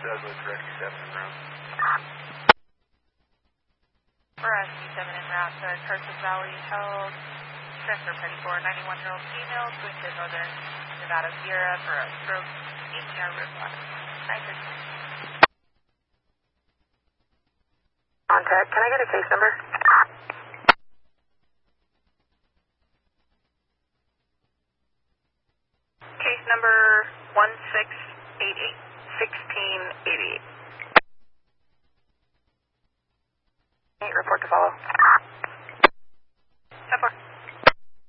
Douglas, Rescue 7 en route. Rescue 7 en route to Carson Valley held. Transfer ready for 91-year-old female going to Northern Nevada Sierra for a stroke, ATR reflex. 913. Contact, can I get a case number? Case number 1688. 1688. Report to follow. 10-4.